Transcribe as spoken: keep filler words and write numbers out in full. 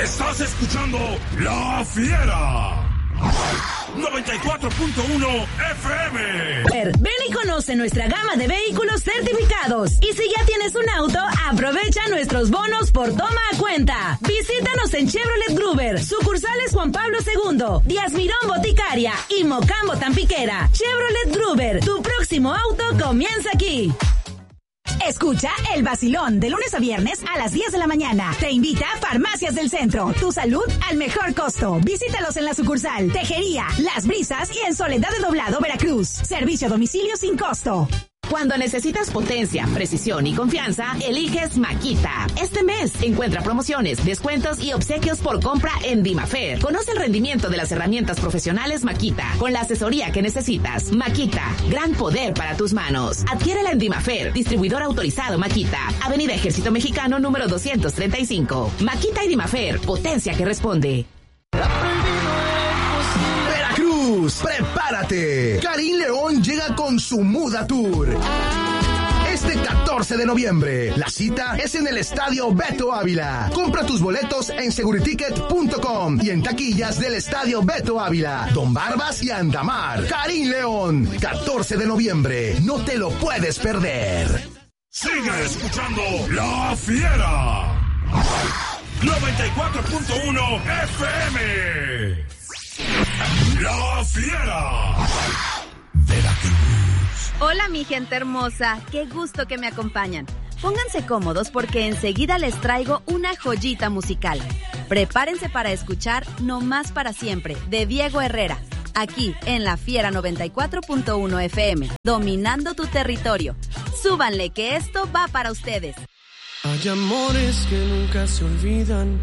Estás escuchando La Fiera. noventa y cuatro punto uno F M. Ven y conoce nuestra gama de vehículos certificados. Y si ya tienes un auto, aprovecha nuestros bonos por toma a cuenta. Visítanos en Chevrolet Gruber, sucursales Juan Pablo segundo, Díaz Mirón Boticaria y Mocambo Tampiquera. Chevrolet Gruber, tu próximo auto comienza aquí. Escucha El Vacilón de lunes a viernes a las diez de la mañana. Te invita Farmacias del Centro. Tu salud al mejor costo. Visítalos en la sucursal Tejería, Las Brisas y en Soledad de Doblado, Veracruz. Servicio a domicilio sin costo. Cuando necesitas potencia, precisión y confianza, eliges Makita. Este mes encuentra promociones, descuentos y obsequios por compra en Dimafer. Conoce el rendimiento de las herramientas profesionales Makita con la asesoría que necesitas. Makita, gran poder para tus manos. Adquiérela en Dimafer, distribuidor autorizado Makita. Avenida Ejército Mexicano número doscientos treinta y cinco. Makita y Dimafer, potencia que responde. ¡Prepárate! Karim León llega con su Muda Tour. Este catorce de noviembre, la cita es en el Estadio Beto Ávila. Compra tus boletos en seguriticket punto com y en taquillas del Estadio Beto Ávila, Don Barbas y Andamar. Karim León, catorce de noviembre, no te lo puedes perder. Sigue escuchando La Fiera. noventa y cuatro punto uno F M. La Fiera. Veracruz. Hola mi gente hermosa, qué gusto que me acompañan. Pónganse cómodos porque enseguida les traigo una joyita musical. Prepárense para escuchar No Más Para Siempre de Diego Herrera, aquí en La Fiera noventa y cuatro punto uno F M, dominando tu territorio. Súbanle que esto va para ustedes. Hay amores que nunca se olvidan,